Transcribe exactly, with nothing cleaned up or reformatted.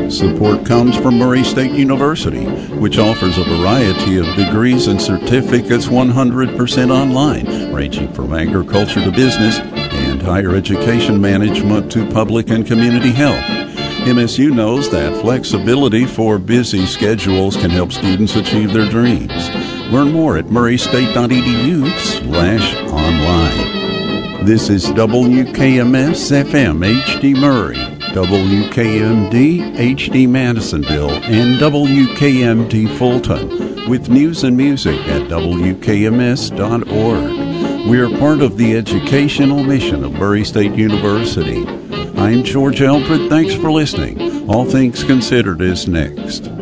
Support comes from Murray State University, which offers a variety of degrees and certificates one hundred percent online, ranging from agriculture to business and higher education management to public and community health. M S U knows that flexibility for busy schedules can help students achieve their dreams. Learn more at murraystate.edu slash online. This is W K M S F M H D Murray, W K M D H D Madisonville, and W K M D Fulton, with news and music at W K M S dot org. We are part of the educational mission of Murray State University. I'm George Alfred. Thanks for listening. All Things Considered is next.